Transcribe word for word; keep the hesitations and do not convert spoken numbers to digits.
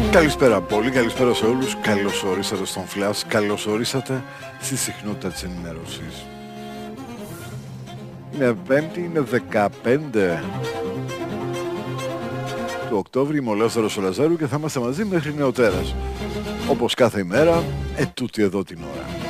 Καλησπέρα πολύ, καλησπέρα σε όλους. Καλώς ορίσατε στον Flash, καλώς ορίσατε στη συχνότητα της ενημέρωσης. Είναι πέμπτη, είναι δεκαπέντε του Οκτώβρη, είμαι ο Λάζαρος ο Λαζάρου και θα είμαστε μαζί μέχρι νεοτέρας. Όπως κάθε ημέρα, ετούτη εδώ την ώρα.